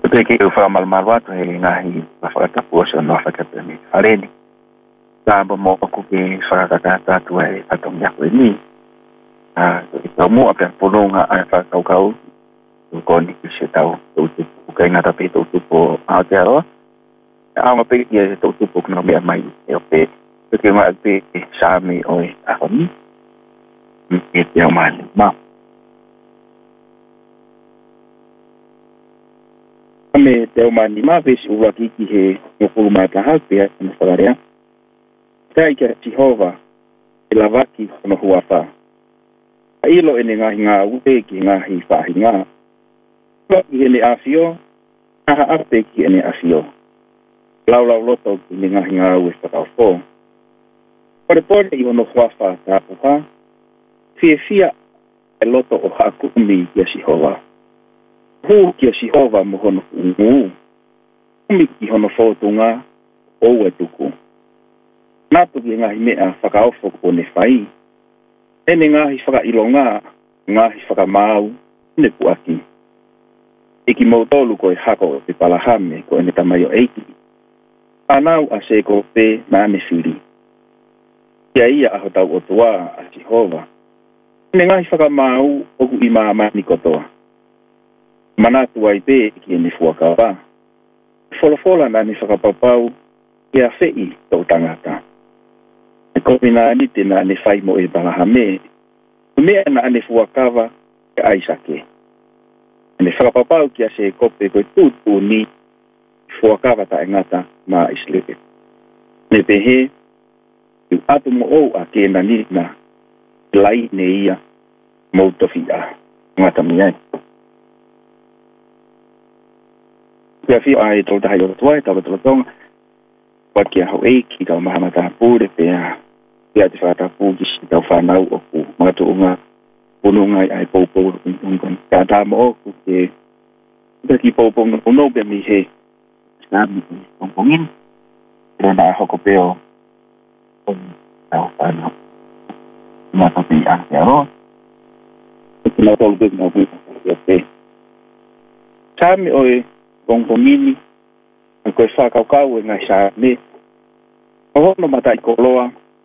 Peki ufa malmalwatu ngahi mafakata puso no fakata ni aleni. Sabo mo ko ki fakata tu ai atong ya ni. Kamu apa pulunga ai fakau ko ni ki tau tu kai ngata pe tu po autero. Ang pe ki tu po no me mai pe. Peki ma pe sami oi ahoni. Mikit yang mana ma. Me teo mani ma vesi ua kiki he ngokulu mata hapea na whakarea. Kai kia Jehova e lavaki hono huafa. A ilo ene ngahi ngā ue ki ngahi whahi ngā. Waki ene afio, aha ape ki ene afio. Lau loto ki ene ngahi ngā ue whakau fō. Pore i hono huafa tāpuha. Fia e loto o hakumi kia Jehova. Hu kia Jehova mo hono ungu. Umi ki hono fōtunga o ue tuku. Nātu ki ngahi mea whakaofo ko ne whai. Ene ngahi whakailonga, ngahi whakamau, ne puaki. Eki mautolu ko e hako te palahame ko ene tamayo eiki. Anau a se ko pe na ane whiri. Kia ia aho tau o tua a Jehova. Ene ngahi whakamau oku i maamani kotoa. Manatu ai pe ki ene fuakawa. Folofola na ni whakapapau kia whei tau tangata. E kopina ani te na ne whai mo e balahame. Mea na ane fuakawa e aisake. Ne whakapapau kia se kope koe tūtu ni fuakawa ta engata ma islepe. Ne pehe, yu atu mo ou a kena ni na lai ne ia mautofi a ngata miai. Kia whio ai tau tahi o tuai, tau tau tonga. Wakia hau eiki, tau mahamata pūre pēa. Kia te whata pūkisi, tau whanau o ku. Mga tuunga, punungai ai pōpō. Kia tā mo oku, ke taki pōpō na puno pe mi he. Snabi, pōpōngin. Kira nā hoko pēo. Tau whanau. Mga topi a kia roa. Kina tolu pe mga pūkisi, kia pē. Sami oe, Pongpongini, ang koe whakaukau e ngai sa me. Mahono mata i koloa,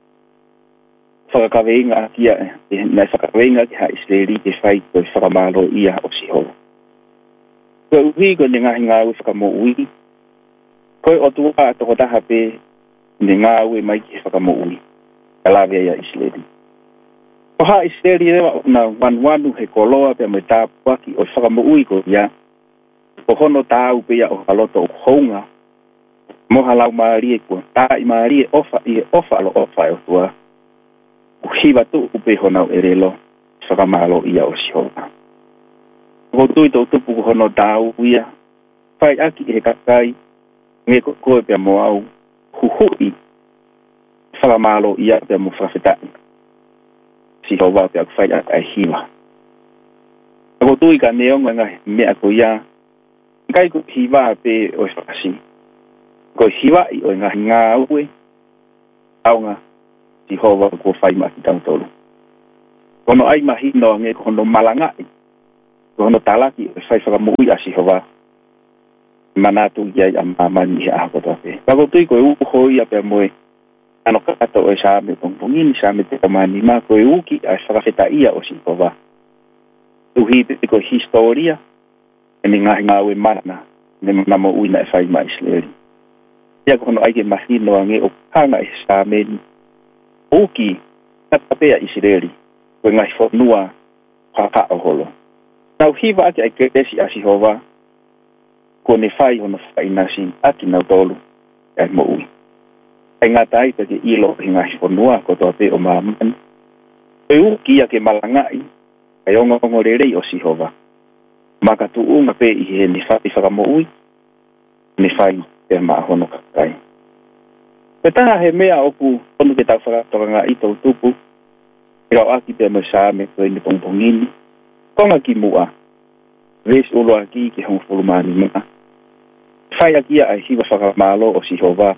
whakakaweinga kia, nai whakakaweinga ki ha Israeli te whai koe whakamalo ia o Jehova. Koe uhi koe ne ngahi ngā ue whakamo ui, koe o tua a toko taha pe ne ngā ue mai ki whakamo ui, kalawea ia Israeli. O ha Israeli rewa na wanuanu he koloa pe mai tāpuaki o whakamo ui koe ia, o hono tāu pia o haloto o hounga. Moha lau maarie kua. Tā i maarie ofa i ofa alo ofa e o tua. Uhiwa tu upe honau erelo. Whakamalo ia o Jehova. Ko tui tau tupu hono tāu ia. Whai aki he kakai. Nge koe pia mo au. Huhui. Whakamalo ia pia mo whawhetai. Jehova pia whai ai hiwa. Ko tui ka neonga ngai mea ko ia. Kai ko hiwa pe o whakasi. Ko hiwa i o ngā ue. Aunga, Jehova ko whai maki tau tolu. Kono ai mahi no nge kono malangai. Kono talaki o whai whakamui a Jehova. Manatu iai a mamani he aho kotoa pe. Kako tui ko e uho ia pe moe. Ano kata o e saame pongpongini, saame te kamani ma ko e uki a whakawheta ia o Jehova. Uhi pe ko historia. Ene ngahi ngā ue mana, ne mamo uina e whai ma Israeli. Ia kono aike mahino a nge o hanga e sāmeni. Uki, natapea Israeli, koe ngahi whanua whaka o holo. Nau hiwa ake ai kesi a Jehova, ko ne whai hono whai nasi, aki nau tolu, ai mo ui. Ai ngā tai pake ilo he ngahi whanua ko toa pe o mamani. Koe uki ake malangai, ai ongo rerei o Jehova. Maka tuunga pe i he ni whai whakamo ui, ni whai pe maa hono kakai. Pe taha he mea oku honu ke tau whakatoka ngā itou tupu, i rau aki pe mo sāme koe ni pongpongini, konga ki mua, vesi ulo aki ki hongo fulumani mea. Whai akia ai hiwa whakamalo o Jehova,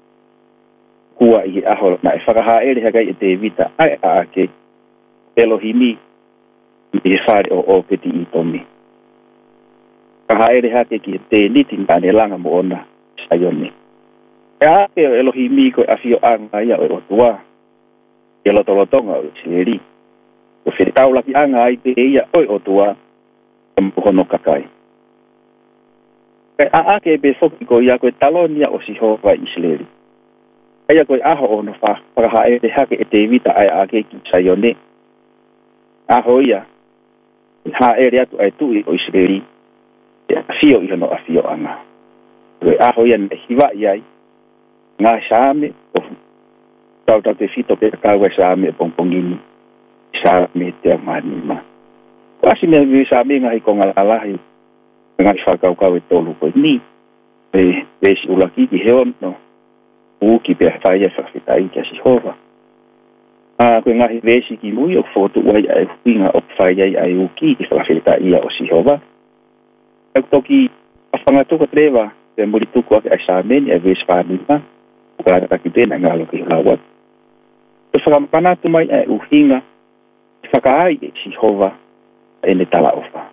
kua i he aho na e whakaha ere hakai e te vita ai a ake, Elohimi, i he whare o peti i tomi. Kahaere hake ki te nitin tane langa mo ona sayone. E hake o Elohimi ko afio anga ia o tua. E lotolotonga o Isileli. O whetau laki anga ai te ia o tua. Mpohono kakai. Kai aake be foki ko ia koe talonia o Sihova Isileli. Kai koe aho ono wha whakahaere hake e te vita ai aake ki sayone. Aho ia. Haere atu ai tui o Isileli. Afio i hono afio anga. Koe aho ia ne hiwa iai. Ngā saame o tau te fito pe kaua saame e pongpongini. Saame te amanima. Kasi me vi saame ngai konga alahi. Ngai whakaukau e tolu koe ni. Pe si ulaki ki heono. Uki pe whaia whawhitai kia Sihova. Koe ngahi vesi ki mui o fotu uai ai huinga o whaia ai uki ki whawhitai o Sihova. Ek toki afangatuka trewa te murituku ake ai saameni ai vesi whanima. Kaya taki tena ngalo ki lawat. Te whakamanatu mai ai uhinga. Whakaai e Sihova e ne tala ofa.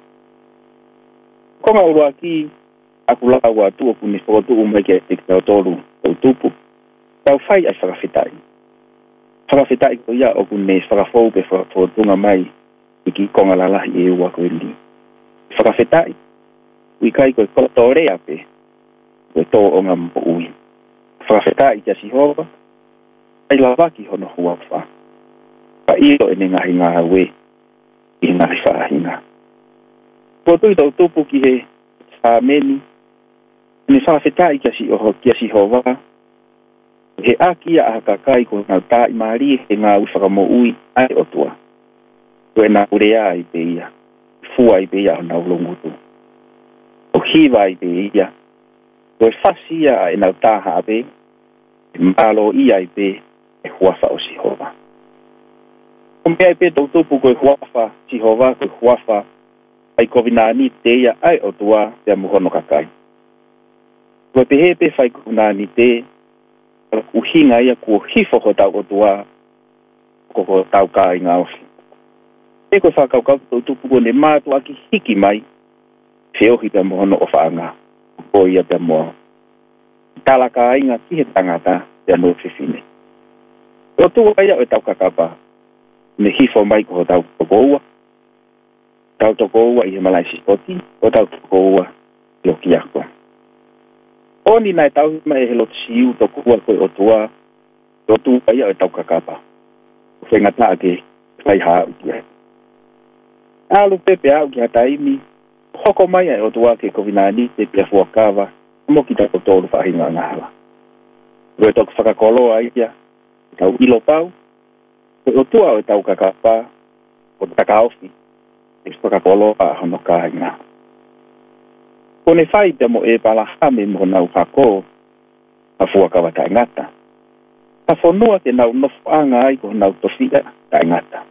Konga urua ki aku lawa atu o kuni whotu umai ke te tau toru o tupu. Tau whai ai whakawhitai. Whakawhitai ko ia o kune whakawhou pe whakafotunga mai i ki konga lalahi e ua koe ni. Whakawhitai. Wikai koe kotore ape. Koe tō o ngā mpo ui. Whakawhitai kia Sihova. Ai lawaki hono huawha. Pa ilo e ne ngahi ngā we. I ngahi whaahinga. Kotui tau tupu ki he whaameni. Ne whakawhitai kia Sihova. He akia a kakai ko ngau tai maari he ngā whakamo ui ai otua. Koe nā urea i pe ia. Fua i pe ia o nau longutu. O hiwa i pe ia. Koe whasia e nau tāha ape. Malo ia i pe e huafa o Sihova. Ko mea i pe tau tupu koe huafa Sihova koe huafa ai kovinani te ia ai otua te amuhono kakai. Koe pehepe whai kovinani te uhinga ia kua hifo ho tau otua ko tau ka i ngā ofi. E koe whakaukau tau tupu ko ne mātu aki hiki mai whiohi te amuhono o whaanga. Ko ia te amuhono. Talaka inga ki he tangata te anu whiwhine. O tua ia o tau kakapa. Ne hifo mai ko tau tokoua. Tau tokoua i he malaisi spoti. O tau tokoua i o kiako. Oni nai tau mai he lot siu tokoua koe o tua. O tua ia o tau kakapa. Whengata ake whai haa ukia. Alu pepe au ki hataimi. Hoko mai ai o tua ke kovinani te pia fuakawa. Mo ki tako tōru whahinga ngāla. Koe toku whakakoloa ia, tau ilo pau, koe o tua o tau kakapa, o takaofi, e whakakoloa hono kāinga. Kone whai te mo e palahame mo nau hako, a fuakawa taingata. Ta whonua te nau nofuanga ai ko nau tofia taingata.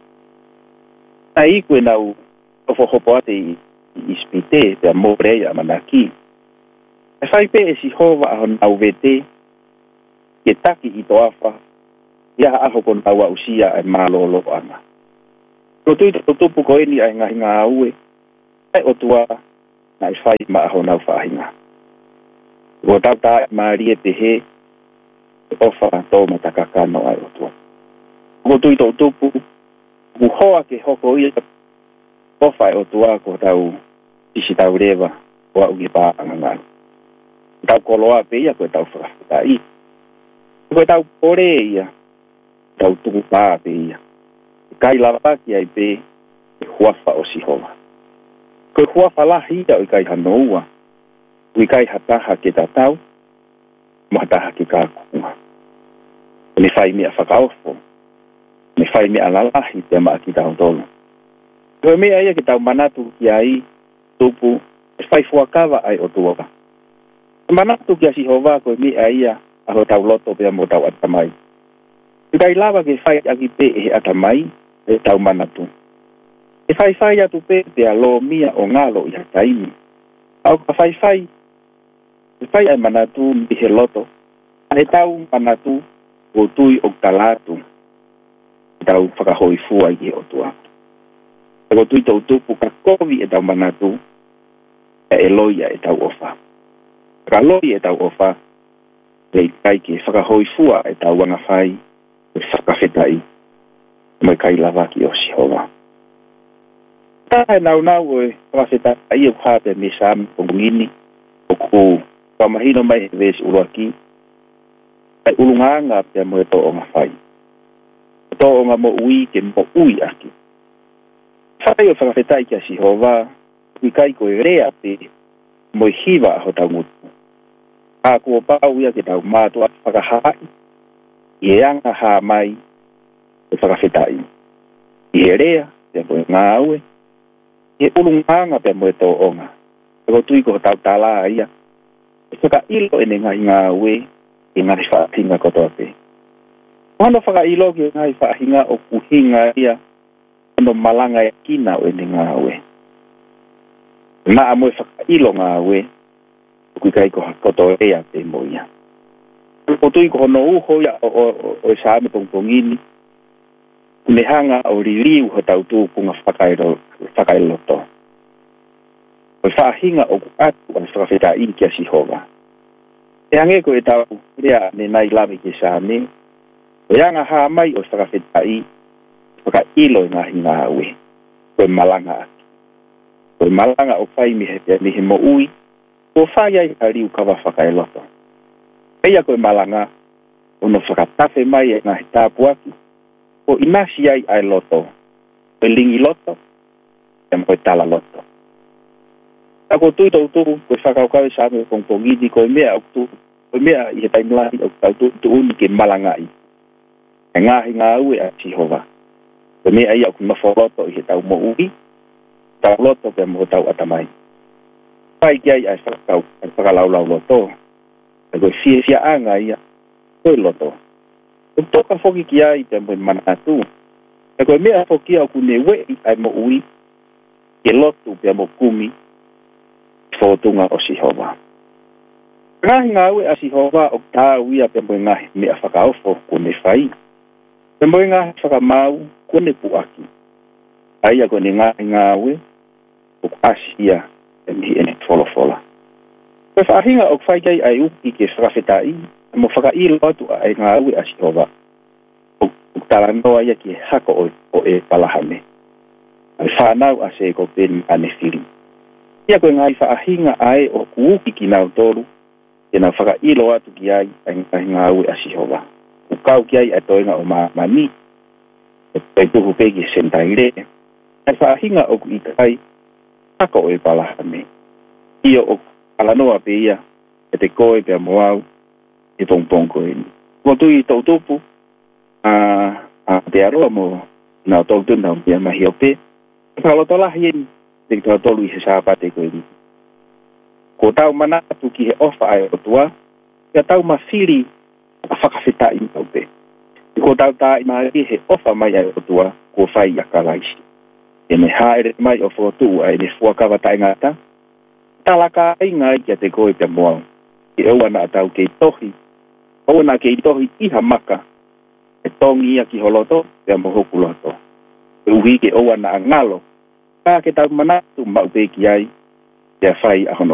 Ta i koe nau tofohopo ate i ispite te amoreia manaki. E whai pe e Sihova aho nau vete, ke taki i toafa, ia aho kon taua usia e malolo ana. Ko tui to tupu ko eni ai ngahi ngā aue, ai o tua na i whai ma aho nau whahinga. Ko tau tā maari e te he, e ofa tō matakakano ai o tua. Ko tui to tupu, ku hoa ke hoko ia, ofa e o tua ko tau isi tau rewa, o au ki pāanga ngāi. Tau koloa pe ia koe tau whakawhitai. Koe tau kore ia, tau tuku pā pe ia. Kai lawaki ai pe e huafa o Sihova. Koe huafa lahi ia o i kai hanoua. O i kai hataha ke tatau, mo hataha ke kākunga. Me whai mea whakaofo. Me whai mea lalahi te maa ki tau tolu. Koe mea ia ke tau manatu ki ai, tupu, e whai fuakawa ai o tuoka. Manatu kia Sihova koe mi ia aho tau loto pia mo tau atamai. Kai lawa ke whai aki pe e atamai e tau manatu. E whai atu pe pia lo mia o ngalo i hataimi. Au ka whai ai manatu mi he loto. E tau manatu o tui o talatu. Tau whakahoi fua i o tua. E o tui tau tupu ka kovi e tau manatu. e loia e tau ofa. Ka loi e tau ofa, le kai ki whakahoi fua e tau anga whai, e whakawhetai, mai kai lava ki o Sihova. Tae nau e whakawhetai o kāpe me sāmi pongini, o ku kamahino mai e vesi uruaki, ai ulunganga pia mo e tō o ngā whai. Tō o ngā mo ui ke mo ui aki. Whai o whakawhetai ki a Sihova, kui kai koe rea pe mo i hiwa ho tau ngutu. A kua pau ia ke tau mātua whakahai, i e anga hā mai e whakawhetai. I e rea, pia mo e ngā aue, i e ulunganga pia mo e tō onga. E ko tui ko tau tālā ia, e whakailo e ne ngai ngā aue, i ngari whaahinga kotoa pe. Hono whakailo ki ngai whaahinga o kuhinga ia, hono malanga e kina o e ne ngā aue. Nā a mo e whakailo ngā aue, kui kai ko koto ea pe moia. O tui ko hono uho ia o sāme pongpongini, ne hanga o ririu ho tau tūpunga whakailoto. O whaahinga o ku atu o whakawhetai ki a Sihova. E hange ko e tau rea ne nai lami ke sāme, o ianga hā mai o whakawhetai, whakailo i ngahi ngā aue, koe malanga aki. Koe malanga o whai mihe mo ui, ko whai ai a riu kawa whakailoto. Eia koe malanga, ono whakatafe mai e ngahi tāpu aki, ko inasi ai ai loto, koe lingi loto, e moe tala loto. Ako tui tau tuku, koe whakaukawe sāme pongpongini, koe mea o tu, koe mea i he taimlahi o tau tu uni ke malanga i. E ngahi ngā ue a Sihova. Koe mea ia o ku mawholoto i he tau mo ui, tau loto pe mo tau atamai. Pai ki ai ai whakau, ai whakalaulau loto. E koe fia anga ia, koe loto. Koe toka whoki ki ai pe mo manatu. E koe mea whoki au kune wei ai mo ui, ke lotu pe mo kumi, whotunga o Sihova. Ngahi ngā ue a Sihova o tā uia pe mo ngahi mea whakaofo kune whai. Pe mo ngahi whakamau kune puaki. Aia kone ngahi ngā ue, o asia e mihi ene wholofola. Koe whaahinga o whaikai ai uki ke whakawhetai, mo whakailo atu ai ngā ue a Sihova. O tala noa ia ki hako o e palahame. Ai whanau a se ko peni ane whiri. Ia koe ngai whaahinga ai o kuuki ki nau toru, e nau whakailo atu ki ai ngā ue a Sihova. Ukau ki ai atoenga o mani, e pei tuhu pegi sentaire, ai whaahinga o ku ikai, hako o e palahame. Ia o alanoa pe ia, e te koe pe moau, e pongpongko e ni. Ko tui tau tupu, a te aroa mo, nau tau tuna o pia mahi o pe, e whakalotolahi e ni, te tau tolu i he sāpate ko e ni. Ko tau manatu ki he ofa ai o tua, ia tau mawhiri a whakawheta i tau pe. Ko tau tā i mahi he ofa mai ai o tua, ko whai a kalaisi. E me haere mai o whotu ai ne fuakawa tai ngata. Talaka ai ngai kia te koe pia moau. E auana atau kei tohi. Auana kei tohi iha maka. E tongi ia ki holoto, pia mohoku loto. E uhi ke auana a ngalo. Ka ke tau manatu mau peki ai, kia whai a hono.